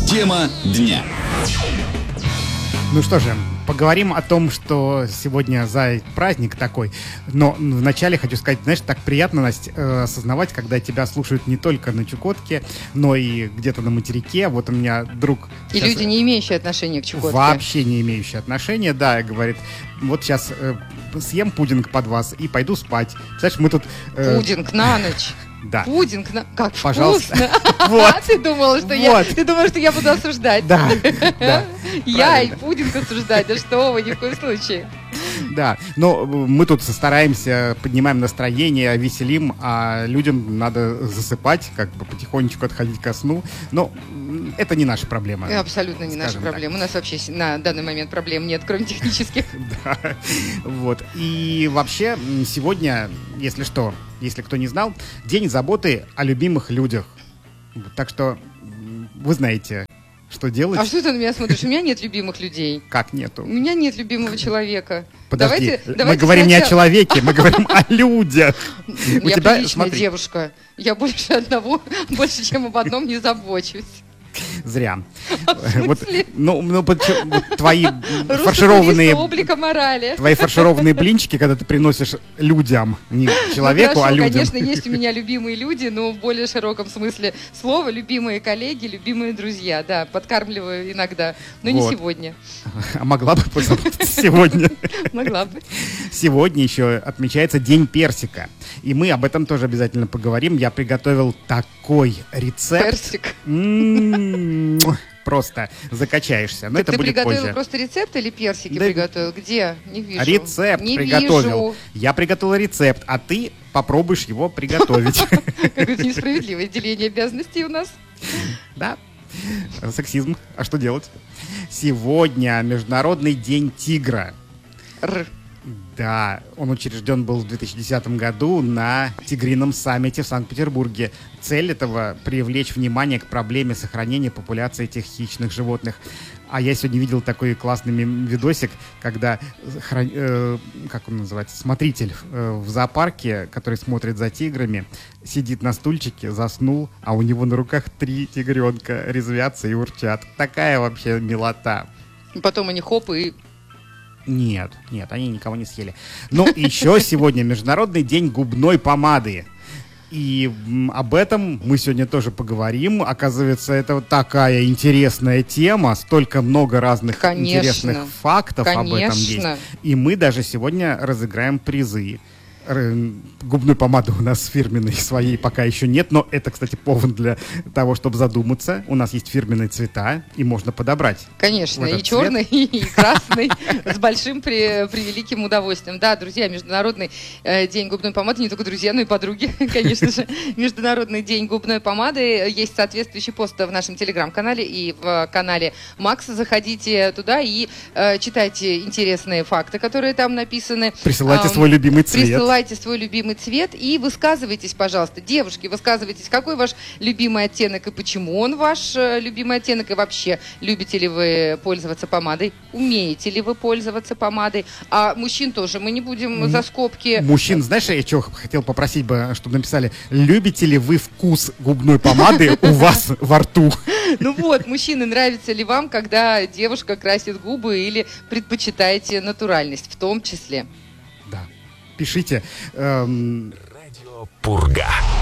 Тема дня. Ну что же, поговорим о том, что сегодня за праздник такой. Но вначале хочу сказать, знаешь, так приятно, Настя, осознавать, когда тебя слушают не только на Чукотке, но и где-то на материке. Вот у меня друг... И люди, не имеющие отношения к Чукотке. Вообще не имеющие отношения, да, говорит, вот сейчас съем пудинг под вас и пойду спать. Представляешь, мы тут... Пудинг на ночь. Да. Пудинг, как Пожалуйста. вкусно. Вот. Ты думала, что я буду осуждать? Да. Я и пудинг осуждать? Да что вы, ни в коем случае. Да, но мы тут стараемся, поднимаем настроение, веселим, а людям надо засыпать, как бы потихонечку отходить ко сну. Но это не наша проблема. Абсолютно не наша проблема. У нас вообще на данный момент проблем нет, кроме технических. Да, вот. И вообще сегодня, если что, если кто не знал, День заботы о любимых людях. Так что вы знаете, что делать. А что ты на меня смотришь? У меня нет любимых людей. Как нету? У меня нет любимого человека. Подожди, мы говорим не о человеке, мы говорим о людях. Я приличная девушка. Я больше чем об одном не забочусь. Зря. Вот, твои фаршированные... облика морали. Твои фаршированные блинчики, когда ты приносишь людям, не человеку, а людям. Конечно, есть у меня любимые люди, но в более широком смысле слова. Любимые коллеги, любимые друзья. Да, подкармливаю иногда, но не сегодня. А могла бы сегодня? Могла бы. Сегодня еще отмечается День персика. И мы об этом тоже обязательно поговорим. Я приготовил такой рецепт. Персик. Просто закачаешься. Но это ты будет приготовил позже. Просто рецепт или персики приготовил? Где? Не вижу. Рецепт не приготовил. Вижу. Я приготовил рецепт, а ты попробуешь его приготовить. Какое-то несправедливое деление обязанностей у нас. Да. Сексизм. А что делать? Сегодня Международный день тигра. Да, он учрежден был в 2010 году на Тигрином саммите в Санкт-Петербурге. Цель этого — привлечь внимание к проблеме сохранения популяции этих хищных животных. А я сегодня видел такой классный видосик, когда, как он называется, смотритель в зоопарке, который смотрит за тиграми, сидит на стульчике, заснул, а у него на руках 3 тигренка резвятся и урчат. Такая вообще милота. Потом они хоп и... Нет, они никого не съели. Но еще сегодня Международный день губной помады. И об этом мы сегодня тоже поговорим. Оказывается, это вот такая интересная тема. Столько много разных интересных фактов об этом есть. И мы даже сегодня разыграем призы. Губной помады у нас фирменной своей пока еще нет, но это, кстати, повод для того, чтобы задуматься. У нас есть фирменные цвета, и можно подобрать. Конечно, и черный, и красный, с большим превеликим удовольствием. Да, друзья, Международный день губной помады, не только друзья, но и подруги, конечно же. Международный день губной помады. Есть соответствующий пост в нашем телеграм-канале и в канале Макс. Заходите туда и читайте интересные факты, которые там написаны. Присылайте свой любимый цвет. Присылайте свой любимый цвет и высказывайтесь, пожалуйста. Девушки, высказывайтесь, какой ваш любимый оттенок и почему он ваш любимый оттенок. И вообще, любите ли вы пользоваться помадой? Умеете ли вы пользоваться помадой? А мужчин тоже мы не будем за скобки. Мужчин, знаешь, я что хотел попросить бы, чтобы написали: любите ли вы вкус губной помады у вас во рту? Ну вот, мужчины, нравится ли вам, когда девушка красит губы, или предпочитаете натуральность в том числе? Да. Пишите. Радио Пурга.